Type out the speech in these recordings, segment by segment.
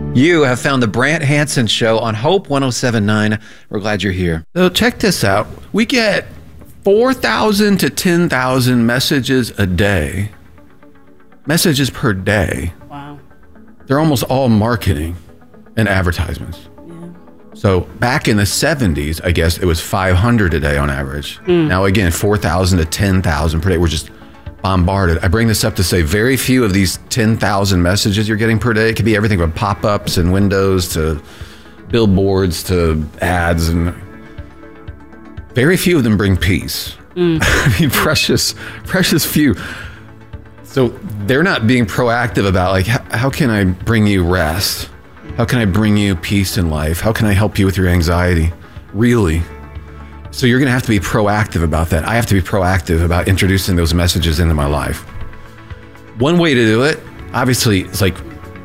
You have found the Brant Hansen Show on Hope 107.9. We're glad you're here. So check this out. We get 4,000 to 10,000 messages a day. Messages per day. Wow. They're almost all marketing and advertisements. Yeah. So back in the 70s, I guess it was 500 a day on average. Now again, 4,000 to 10,000 per day. We're just bombarded. I bring this up to say very few of these 10,000 messages you're getting per day. It could be everything from pop-ups and windows to billboards to ads, and very few of them bring peace. I mean, precious few. So they're not being proactive about like, how can I bring you rest? How can I bring you peace in life? How can I help you with your anxiety? Really? So you're going to have to be proactive about that. I have to be proactive about introducing those messages into my life. One way to do it, obviously, is like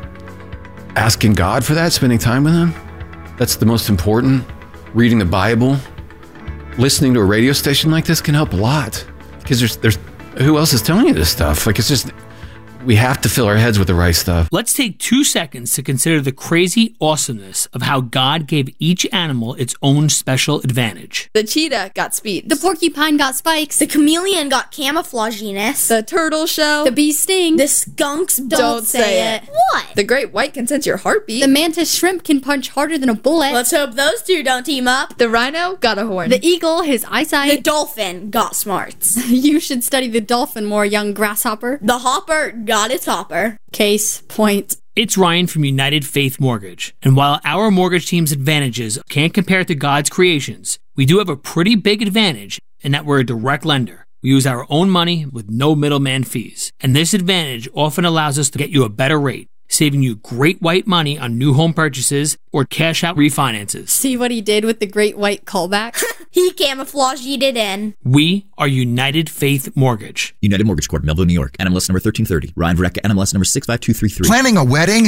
asking God for that, spending time with Him. That's the most important. Reading the Bible, listening to a radio station like this can help a lot, because there's who else is telling you this stuff? Like, it's just, we have to fill our heads with the right stuff. Let's take 2 seconds to consider the crazy awesomeness of how God gave each animal its own special advantage. The cheetah got speed. The porcupine got spikes. The chameleon got camouflaginess. The turtle shell. The bee sting. The skunks don't say it. What? The great white can sense your heartbeat. The mantis shrimp can punch harder than a bullet. Let's hope those two don't team up. The rhino got a horn. The eagle, his eyesight. The dolphin got smarts. You should study the dolphin more, young grasshopper. The hopper got its hopper. Case point. It's Ryan from United Faith Mortgage. And while our mortgage team's advantages can't compare to God's creations, we do have a pretty big advantage in that we're a direct lender. We use our own money with no middleman fees. And this advantage often allows us to get you a better rate, saving you great white money on new home purchases or cash out refinances. See what he did with the great white callback? He camouflaged it in. We are United Faith Mortgage. United Mortgage Corp, Melville, New York. NMLS number 1330. Ryan Verrecka, NMLS number 65233. Planning a wedding?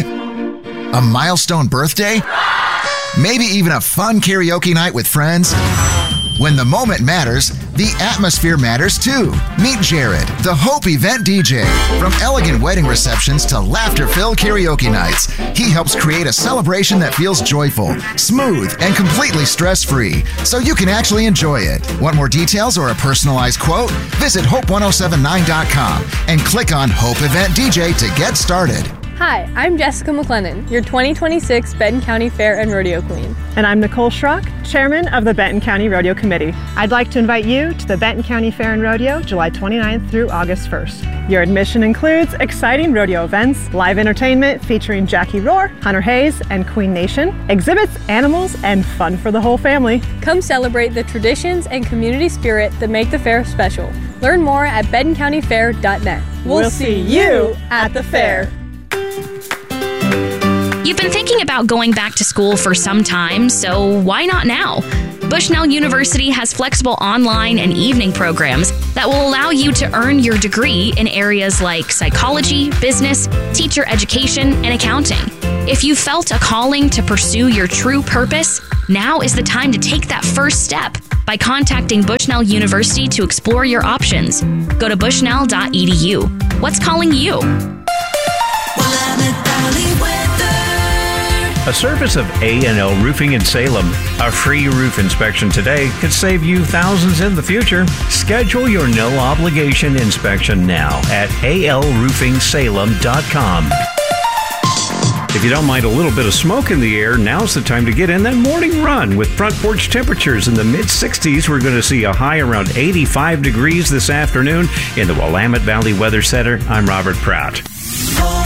A milestone birthday? Maybe even a fun karaoke night with friends? When the moment matters, the atmosphere matters too. Meet Jared, the Hope Event DJ. From elegant wedding receptions to laughter-filled karaoke nights, he helps create a celebration that feels joyful, smooth, and completely stress-free, so you can actually enjoy it. Want more details or a personalized quote? Visit Hope1079.com and click on Hope Event DJ to get started. Hi, I'm Jessica McLennan, your 2026 Benton County Fair and Rodeo Queen. And I'm Nicole Schrock, Chairman of the Benton County Rodeo Committee. I'd like to invite you to the Benton County Fair and Rodeo, July 29th through August 1st. Your admission includes exciting rodeo events, live entertainment featuring Jackie Rohr, Hunter Hayes, and Queen Nation, exhibits, animals, and fun for the whole family. Come celebrate the traditions and community spirit that make the fair special. Learn more at bentoncountyfair.net. We'll see you at the fair. You've been thinking about going back to school for some time, so why not now? Bushnell University has flexible online and evening programs that will allow you to earn your degree in areas like psychology, business, teacher education, and accounting. If you felt a calling to pursue your true purpose, now is the time to take that first step by contacting Bushnell University to explore your options. Go to bushnell.edu. What's calling you? A service of A&L Roofing in Salem. A free roof inspection today could save you thousands in the future. Schedule your no-obligation inspection now at alroofingsalem.com. If you don't mind a little bit of smoke in the air, now's the time to get in that morning run. With front porch temperatures in the mid-60s, we're going to see a high around 85 degrees this afternoon. In the Willamette Valley Weather Center, I'm Robert Pratt.